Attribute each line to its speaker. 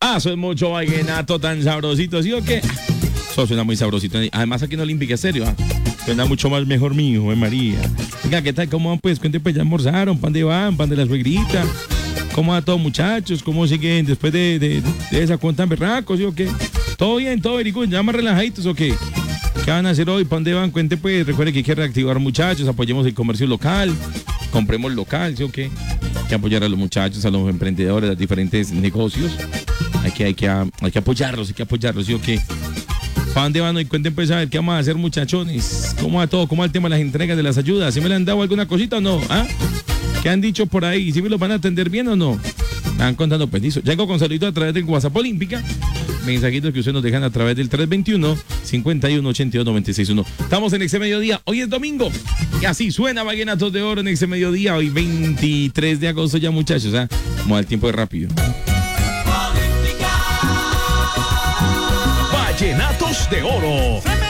Speaker 1: Eso es mucho vallenato tan sabrosito, ¿sí o qué? Eso suena muy sabrosito. Además aquí en Olímpica, serio, suena mucho más mejor mi hijo, María. Venga, ¿qué tal? ¿Cómo van? Pues cuente, pues ya almorzaron, pan de van, pan de la suegrita. ¿Cómo va todo, muchachos? ¿Cómo siguen después de esa cuenta berracos, ¿sí o qué? ¿Todo bien? ¿Todo very good? ¿Ya más relajaditos o qué? ¿Qué van a hacer hoy? ¿Para dónde van? Cuente, pues, recuerde que hay que reactivar, muchachos, apoyemos el comercio local, compremos local, ¿sí o qué? Hay que apoyar a los muchachos, a los emprendedores, a los diferentes negocios. Hay que apoyarlos, ¿sí o qué? ¿Para dónde van hoy? Cuenten, pues, a ver, ¿qué vamos a hacer, muchachones? ¿Cómo va todo? ¿Cómo va el tema de las entregas de las ayudas? ¿Sí me le han dado alguna cosita o no? ¿Ah? ¿Qué han dicho por ahí? ¿Sí me los van a atender bien o no? Están contando, pues, listo. Llego con saluditos a través del WhatsApp Olímpica. Mensajitos que ustedes nos dejan a través del 321-5182-961. Estamos en Exe Mediodía. Hoy es domingo. Y así suena Vallenatos de Oro en Exe Mediodía. Hoy 23 de agosto ya, muchachos. Como el tiempo es rápido.
Speaker 2: Vallenatos de Oro.